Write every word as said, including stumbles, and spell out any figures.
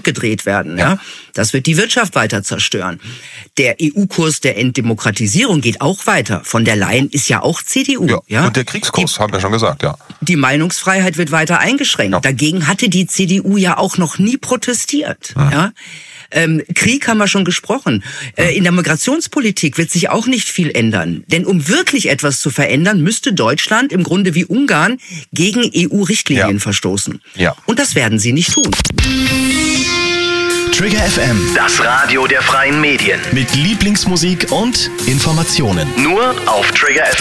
zurückgedreht werden. Ja. Ja? Das wird die Wirtschaft weiter zerstören. Der E U-Kurs der Entdemokratisierung geht auch weiter. Von der Leyen ist ja auch C D U. Ja. Ja? Und der Kriegskurs, die, haben wir schon gesagt, ja. Die Meinungsfreiheit wird weiter eingeschränkt. Ja. Dagegen hatte die C D U ja auch noch nie protestiert. Ja. Ja? Ähm, Krieg haben wir schon gesprochen. Äh, in der Migrationspolitik wird sich auch nicht viel ändern. Denn um wirklich etwas zu verändern, müsste Deutschland im Grunde wie Ungarn gegen E U-Richtlinien Ja. verstoßen. Ja. Und das werden sie nicht tun. Trigger F M, Das Radio der freien Medien. mit Lieblingsmusik und Informationen. Nur auf Trigger F M.